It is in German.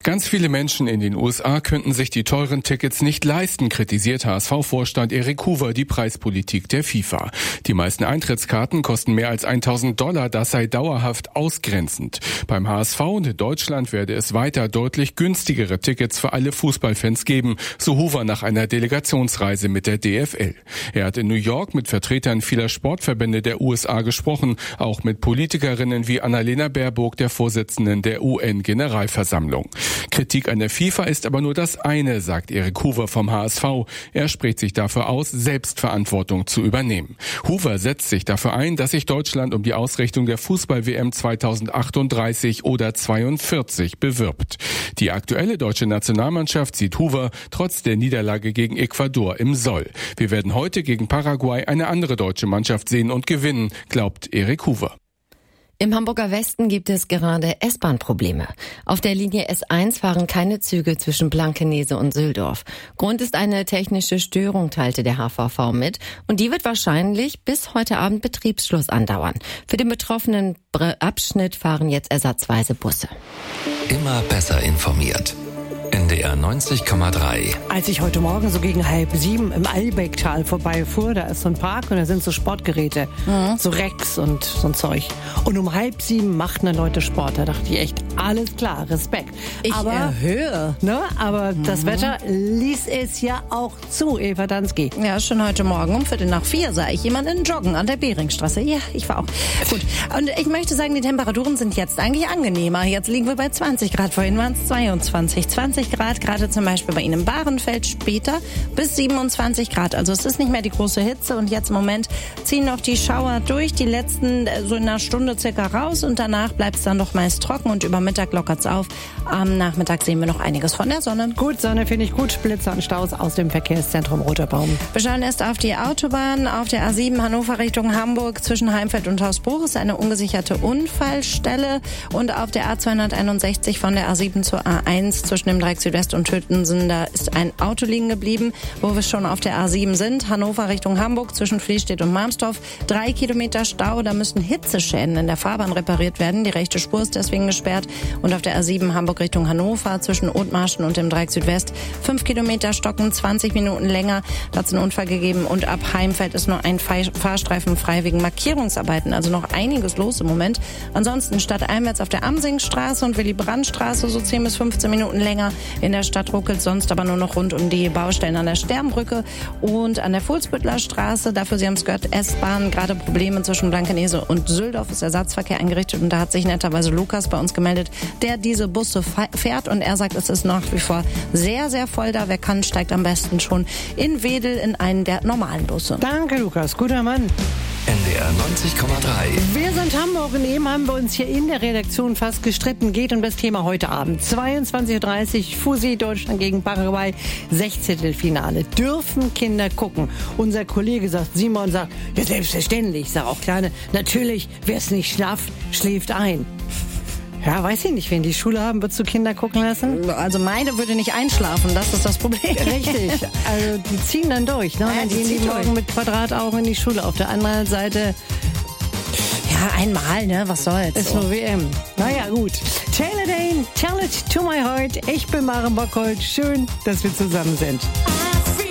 Ganz viele Menschen in den USA könnten sich die teuren Tickets nicht leisten, kritisiert HSV-Vorstand Erik Hoover die Preispolitik der FIFA. Die meisten Eintrittskarten kosten mehr als $1.000, das sei dauerhaft ausgrenzend. Beim HSV und in Deutschland werde es weiter deutlich günstigere Tickets für alle Fußballfans geben, so Hoover nach einer Delegationsreise mit der DFL. Er hat in New York mit Vertretern vieler Sportverbände der USA gesprochen, auch mit Politikerinnen wie Annalena Baerbock, der Vorsitzenden der UN-Generalversammlung. Kritik an der FIFA ist aber nur das eine, sagt Erik Hoover vom HSV. Er spricht sich dafür aus, Selbstverantwortung zu übernehmen. Hoover setzt sich dafür ein, dass sich Deutschland um die Ausrichtung der Fußball-WM 2038 oder 42 bewirbt. Die aktuelle deutsche Nationalmannschaft sieht Hoover trotz der Niederlage gegen Ecuador im Soll. Wir werden heute gegen Paraguay eine andere deutsche Mannschaft sehen und gewinnen, glaubt Erik Hoover. Im Hamburger Westen gibt es gerade S-Bahn-Probleme. Auf der Linie S1 fahren keine Züge zwischen Blankenese und Süldorf. Grund ist eine technische Störung, teilte der HVV mit. Und die wird wahrscheinlich bis heute Abend Betriebsschluss andauern. Für den betroffenen Abschnitt fahren jetzt ersatzweise Busse. Immer besser informiert. NDR 90,3. Als ich heute Morgen so gegen 6:30 im Albecktal vorbeifuhr, da ist so ein Park und da sind so Sportgeräte, so Rex und so ein Zeug. Und um 6:30 machten dann Leute Sport. Da dachte ich echt, alles klar, Respekt. Ich erhöhe. Ne, aber das Wetter ließ es ja auch zu, Eva Dansky. Ja, schon heute Morgen um 3:45 sah ich jemanden joggen an der Beringstraße. Ja, ich war auch. Gut. Und ich möchte sagen, die Temperaturen sind jetzt eigentlich angenehmer. Jetzt liegen wir bei 20 Grad. Vorhin waren es 22. 20 Grad, gerade zum Beispiel bei Ihnen im Bahrenfeld, später bis 27 Grad. Also es ist nicht mehr die große Hitze und jetzt im Moment ziehen noch die Schauer durch, die letzten so in einer Stunde circa raus und danach bleibt es dann noch meist trocken und über Mittag lockert es auf. Am Nachmittag sehen wir noch einiges von der Sonne. Gut, Sonne finde ich gut. Blitzer und Staus aus dem Verkehrszentrum Roter Baum. Wir schauen erst auf die Autobahn. Auf der A7 Hannover Richtung Hamburg zwischen Heimfeld und Hausbruch ist eine ungesicherte Unfallstelle und auf der A261 von der A7 zur A1 zwischen dem Dreieck Südwest und Tötensen, da ist ein Auto liegen geblieben, wo wir schon auf der A7 sind. Hannover Richtung Hamburg zwischen Fließstedt und Marmsdorf. 3 Kilometer Stau, da müssen Hitzeschäden in der Fahrbahn repariert werden. Die rechte Spur ist deswegen gesperrt. Und auf der A7 Hamburg Richtung Hannover zwischen Othmarschen und dem Dreieck Südwest 5 Kilometer stocken, 20 Minuten länger. Da hat es einen Unfall gegeben und ab Heimfeld ist nur ein Fahrstreifen frei wegen Markierungsarbeiten. Also noch einiges los im Moment. Ansonsten stadteinwärts auf der Amsingstraße und Willy-Brandt-Straße so 10 bis 15 Minuten länger. In der Stadt ruckelt sonst aber nur noch rund um die Baustellen an der Sternbrücke und an der Fuhlsbüttler Straße. Dafür, Sie haben es gehört, S-Bahn, gerade Probleme zwischen Blankenese und Süldorf, ist Ersatzverkehr eingerichtet und da hat sich netterweise Lukas bei uns gemeldet, der diese Busse fährt und er sagt, es ist nach wie vor sehr, sehr voll da. Wer kann, steigt am besten schon in Wedel in einen der normalen Busse. Danke, Lukas. Guter Mann. NDR 90,3. Wir sind Hamburg und eben haben wir uns hier in der Redaktion fast gestritten. Geht um das Thema heute Abend. 22:30 Uhr, Fusi, Deutschland gegen Paraguay, 16. Finale. Dürfen Kinder gucken? Unser Kollege sagt, Simon sagt, ja selbstverständlich. Ich sage auch Kleine, natürlich, wer es nicht schnafft, schläft ein. Ja, weiß ich nicht, wenn die Schule haben, würdest du Kinder gucken lassen? Also meine würde nicht einschlafen, das ist das Problem. Richtig, also die ziehen dann durch. Ne? Ja, dann die gehen die ziehen morgen durch. mit Quadrataugen in die Schule. Auf der anderen Seite Ja, einmal, ne? Was soll's? ist nur WM. Naja, gut. Taylor Dane, Tell It to My Heart. Ich bin Maren Bockholt. Schön, dass wir zusammen sind.